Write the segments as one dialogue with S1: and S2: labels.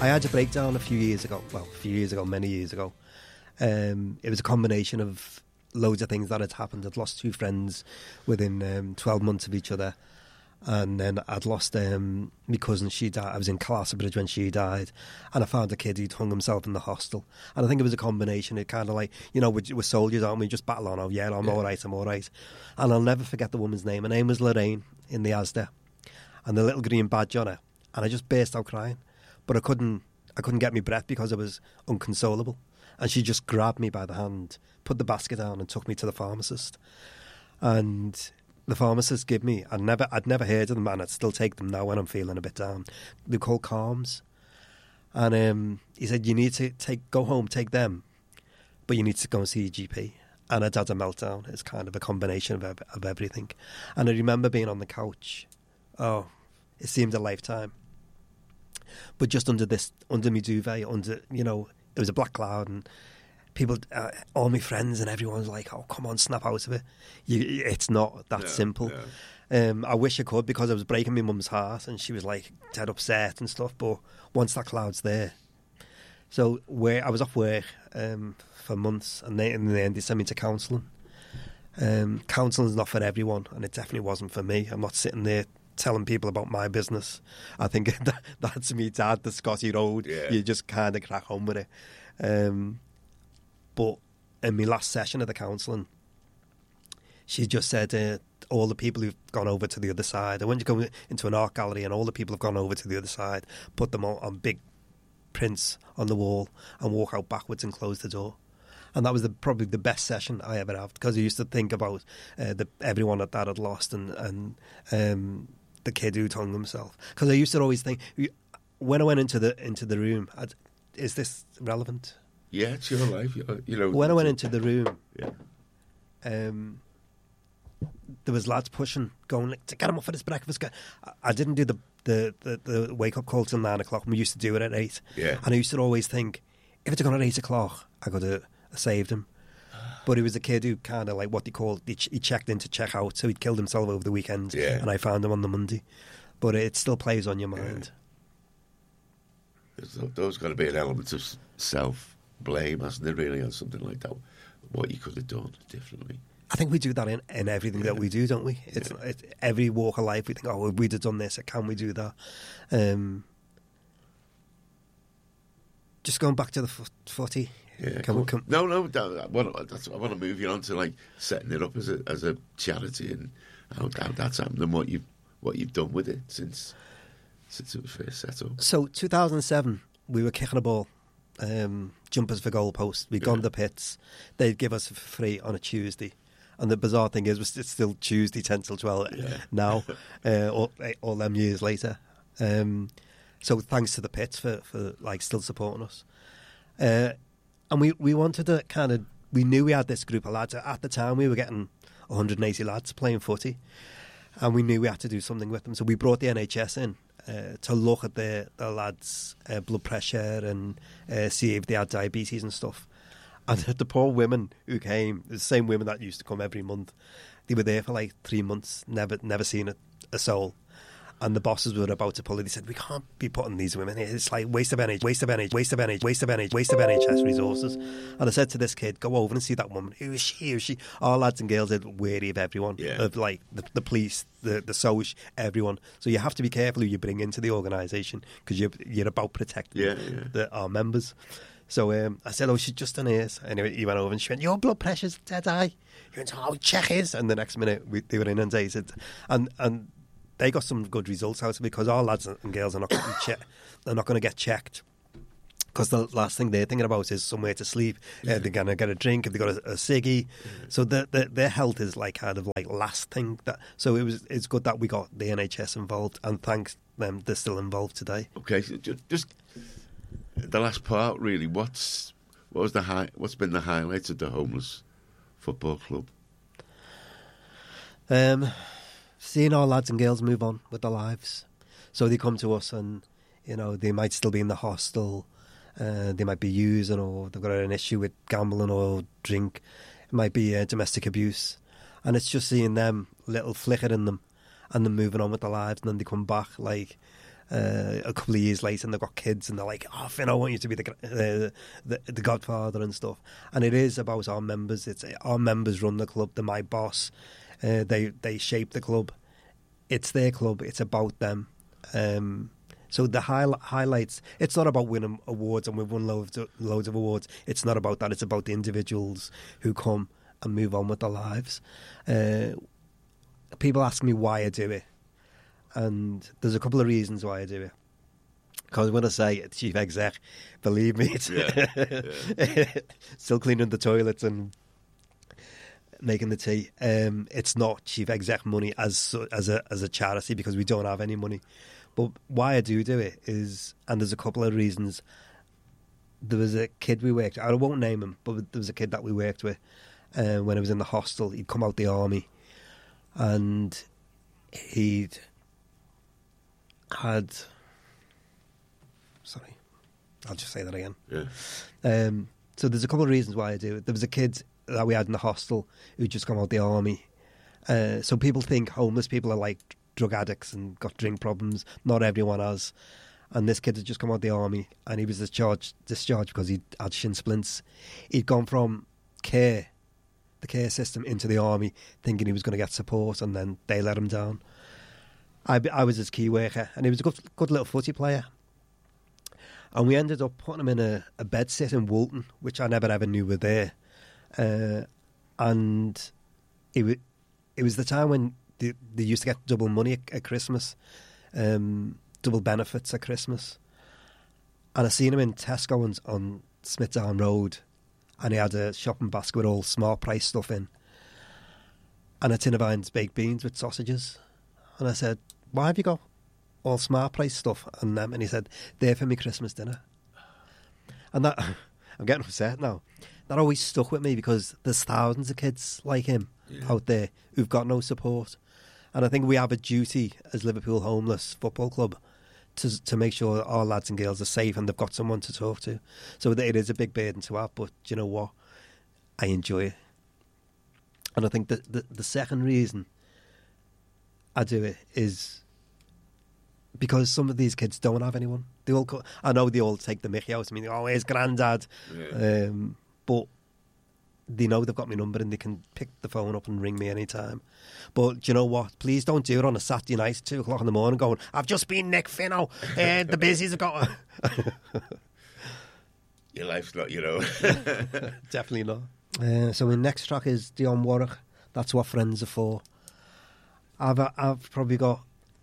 S1: I had a breakdown many years ago. It was a combination of loads of things that had happened. I'd lost 2 friends within 12 months of each other. And then I'd lost my cousin. She died. I was in Castlebrigde when she died. And I found a kid who'd hung himself in the hostel. And I think it was a combination. It kind of like, we're soldiers, aren't we? Just battle on. Oh, yeah, I'm all right. And I'll never forget the woman's name. Her name was Lorraine in the Asda. And the little green badge on her. And I just burst out crying. But I couldn't get my breath because I was inconsolable. And she just grabbed me by the hand, put the basket down and took me to the pharmacist. And the pharmacist gave me, I'd never heard of them, and I'd still take them now when I'm feeling a bit down. They're called Calms. And he said, you need to go home, take them, but you need to go and see your GP. And I'd had a meltdown. It's kind of a combination of everything. And I remember being on the couch. Oh, it seemed a lifetime. But just under my duvet, it was a black cloud, and people, all my friends and everyone was like, oh, come on, snap out of it. It's not that simple. Yeah. I wish I could, because I was breaking my mum's heart and she was like dead upset and stuff, but once that cloud's there. So I was off work for months, and in the end they sent me to counselling. Counselling's not for everyone, and it definitely wasn't for me. I'm not sitting there telling people about my business. I think that's me dad, the Scotty Road. Yeah. You just kind of crack on with it. But in my last session of the counselling, she just said, all the people who've gone over to the other side, and when you go into an art gallery and all the people have gone over to the other side, put them on big prints on the wall and walk out backwards and close the door. And that was probably the best session I ever had, because I used to think about everyone that had lost and the kid who'd hung himself. Because I used to always think, when I went into the room, is this relevant?
S2: Yeah, it's your life.
S1: When I went into the room, there was lads pushing, going like, to get him up for this breakfast. I didn't do the wake up call till 9 o'clock. We used to do it at 8. Yeah. And I used to always think, if it's gone at 8 o'clock, I got to save him. But he was a kid who kind of like what they call, he checked in to check out, so he'd killed himself over the weekend, and I found him on the Monday. But it still plays on your mind.
S2: There's got to be an element of self-blame, hasn't there, really, on something like that? What you could have done differently.
S1: I think we do that in everything that we do, don't we? It's every walk of life. We think, oh, if we'd have done this, can we do that? Just going back to the footy.
S2: Yeah, No. I want to move you on to like setting it up as a charity, and how that's happened, and what you've done with it since it was first set up.
S1: So 2007, we were kicking a ball, jumpers for goalposts. We'd gone to the pits. They'd give us it for free on a Tuesday. And the bizarre thing is, it's still Tuesday 10 till 12 now, all them years later. So thanks to the pits for like still supporting us. And we wanted to we knew we had this group of lads. At the time, we were getting 180 lads playing footy, and we knew we had to do something with them. So we brought the NHS in to look at the lads' blood pressure and see if they had diabetes and stuff. And the poor women who came, the same women that used to come every month, they were there for like 3 months, never seen a soul. And the bosses were about to pull it. They said, we can't be putting these women here. It's like waste of NHS resources. And I said to this kid, go over and see that woman. Who is she? Our lads and girls are wary of everyone, of like the police, the social, everyone. So you have to be careful who you bring into the organisation, because you're about protecting our members. So I said, oh, she's just a nurse. Anyway, he went over and she went, your blood pressure's dead high. He went, oh, check his. And the next minute, they were inundated. And they got some good results out of it, because our lads and girls are not going to get checked, because the last thing they're thinking about is somewhere to sleep. They're going to get a drink if they got a ciggy. So their health is like kind of like last thing. So it's good that we got the NHS involved, and thanks them, they're still involved today.
S2: Okay, so just the last part really. What's been the highlights of the Homeless Football Club?
S1: Seeing our lads and girls move on with their lives. So they come to us and, they might still be in the hostel, they might be using, or they've got an issue with gambling or drink. It might be domestic abuse. And it's just seeing them, little flicker in them, and them moving on with their lives, and then they come back like a couple of years later, and they've got kids, and they're like, "Oh, Finn, I want you to be the godfather and stuff." And it is about our members. It's our members run the club. They're my boss. They shape the club. It's their club. It's about them. So the highlights. It's not about winning awards, and we've won loads of awards. It's not about that. It's about the individuals who come and move on with their lives. People ask me why I do it. And there's a couple of reasons why I do it. Because when I say chief exec, believe me, it's still cleaning the toilets and making the tea. It's not chief exec money as a charity, because we don't have any money. But why I do it is, and there's a couple of reasons. There was a kid we worked with, I won't name him, but there was a kid that we worked with when I was in the hostel. He'd come out the army, and he'd had, sorry, I'll just say that again.
S2: Yeah.
S1: So there's a couple of reasons why I do it. There was a kid that we had in the hostel who'd just come out the army. So people think homeless people are like drug addicts and got drink problems. Not everyone has. And this kid had just come out the army, and he was discharged because he had shin splints. He'd gone from the care system, into the army, thinking he was going to get support, and then they let him down. I was his key worker, and he was a good little footy player. And we ended up putting him in a bed sit in Woolton, which I never ever knew were there. And it was the time when they used to get double money at Christmas, double benefits at Christmas. And I seen him in Tesco on Smithdown Road, and he had a shopping basket with all Smart Price stuff in, and a tin of Heinz baked beans with sausages. And I said, "Why have you got all Smart Price stuff and them?" And he said, "They're for me Christmas dinner." And that, I'm getting upset now. That always stuck with me, because there's thousands of kids like him out there who've got no support. And I think we have a duty as Liverpool Homeless Football Club to make sure our lads and girls are safe and they've got someone to talk to. So it is a big burden to have, but do you know what? I enjoy it. And I think that the second reason I do it is because some of these kids don't have anyone. I know they all take the mickey out. I mean, "Oh, here's Grandad." Yeah. But they know they've got my number, and they can pick the phone up and ring me anytime. But do you know what? Please don't do it on a Saturday night, 2 o'clock in the morning, going, "I've just been Nick Finno, and the busies have got..."
S2: Your life's not,
S1: Definitely not. So my next track is Dionne Warwick. That's What Friends Are For. I've probably got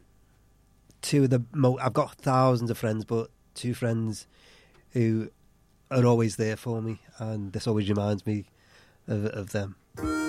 S1: I've got thousands of friends, but 2 friends who are always there for me, and this always reminds me of them.